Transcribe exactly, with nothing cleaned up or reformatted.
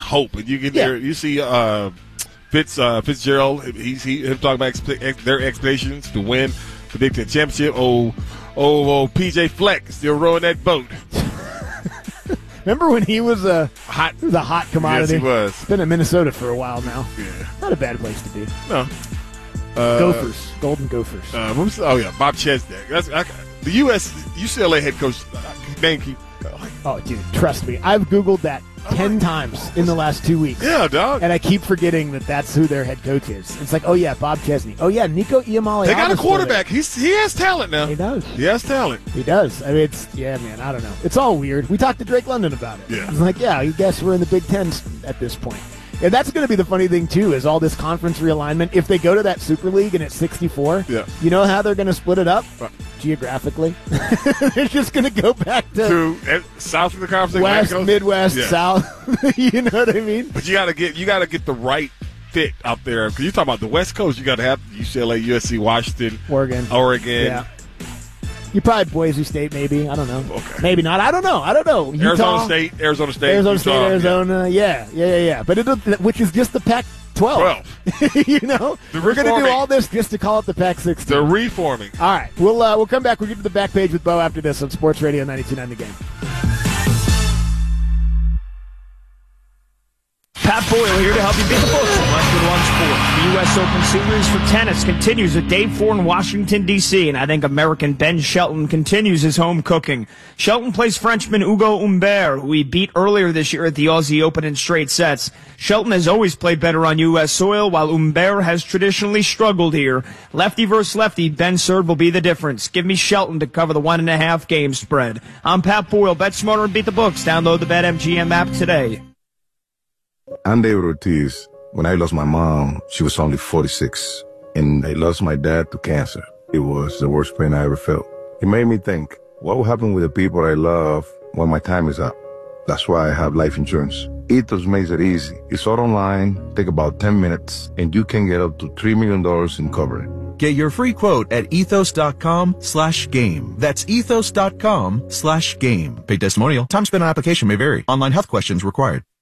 hope. And you can Yeah. hear, you see uh, Fitz uh, Fitzgerald. He's he him talking about expe- ex- their expectations to win the Big Ten championship. Oh, oh, oh, P J Fleck still rowing that boat. Remember when he was a hot, he was a hot commodity? Yes, he was. Been in Minnesota for a while now. Yeah, not a bad place to be. No, uh, Gophers, Golden Gophers. Uh, oh yeah, Bob Chesnick. That's I, the U S U C L A head coach. Name keep. Oh, dude, trust me. I've Googled that ten times in the last two weeks. Yeah, dog. And I keep forgetting that that's who their head coach is. It's like, oh, yeah, Bob Chesney. Oh, yeah, Nico Iamale. They got a quarterback. He's He has talent now. He does. He has talent. He does. I mean, it's, yeah, man, I don't know. It's all weird. We talked to Drake London about it. Yeah. He's like, yeah, I guess we're in the Big Ten at this point. And that's going to be the funny thing, too, is all this conference realignment. If they go to that Super League and it's sixty-four, yeah. you know how they're going to split it up? Right. Geographically. They're just going to go back to, to uh, south of the conference, West, Midwest, yeah. South. You know what I mean? But you got to get you got to get the right fit out there because you're talking about the West Coast. You got to have U C L A, U S C, Washington, Oregon, Oregon. Yeah. You probably Boise State, maybe. I don't know. Okay. Maybe not. I don't know. I don't know. Utah, Arizona State, Arizona State, Arizona Utah, State, Arizona. Yeah, yeah, yeah, yeah. yeah. But it'll, which is just the Pac twelve. twelve. You know, The we're going to do reforming. all this just to call it the Pac sixteen. They're reforming. All right, we'll uh, we'll come back. We'll get to the back page with Bo after this on Sports Radio ninety-two point nine The Game. Pat Boyle here to help you beat the books on Westwood One Sports. The U S Open Series for tennis continues with day four in Washington, D C, and I think American Ben Shelton continues his home cooking. Shelton plays Frenchman Hugo Humbert, who he beat earlier this year at the Aussie Open in straight sets. Shelton has always played better on U S soil, while Humbert has traditionally struggled here. Lefty versus lefty, Ben serve will be the difference. Give me Shelton to cover the one and a half game spread. I'm Pat Boyle. Bet smarter and beat the books. Download the BetMGM app today. I'm David Ortiz. When I lost my mom, she was only forty-six, and I lost my dad to cancer. It was the worst pain I ever felt. It made me think, what will happen with the people I love when my time is up? That's why I have life insurance. Ethos makes it easy. It's all online, take about ten minutes, and you can get up to three million dollars in coverage. Get your free quote at ethos.com slash game. That's ethos.com slash game. Paid testimonial. Time spent on application may vary. Online health questions required.